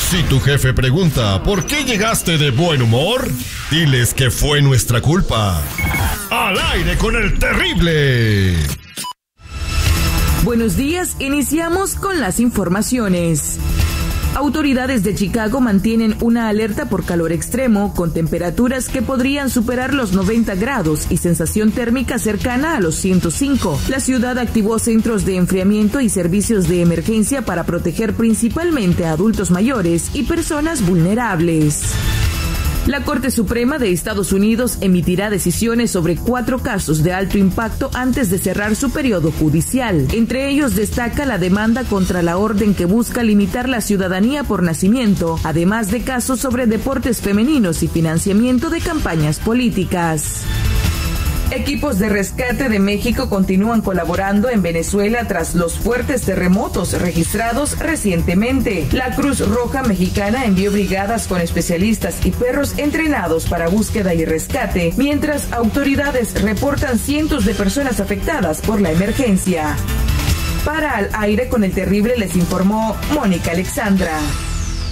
Si tu jefe pregunta ¿por qué llegaste de buen humor? Diles que fue nuestra culpa. ¡Al aire con el terrible! Buenos días, iniciamos con las informaciones. Autoridades de Chicago mantienen una alerta por calor extremo, con temperaturas que podrían superar los 90 grados y sensación térmica cercana a los 105. La ciudad activó centros de enfriamiento y servicios de emergencia para proteger principalmente a adultos mayores y personas vulnerables. La Corte Suprema de Estados Unidos emitirá decisiones sobre 4 casos de alto impacto antes de cerrar su periodo judicial. Entre ellos destaca la demanda contra la orden que busca limitar la ciudadanía por nacimiento, además de casos sobre deportes femeninos y financiamiento de campañas políticas. Equipos de rescate de México continúan colaborando en Venezuela tras los fuertes terremotos registrados recientemente. La Cruz Roja Mexicana envió brigadas con especialistas y perros entrenados para búsqueda y rescate, mientras autoridades reportan cientos de personas afectadas por la emergencia. Para Al Aire con el Terrible les informó Mónica Alexandra.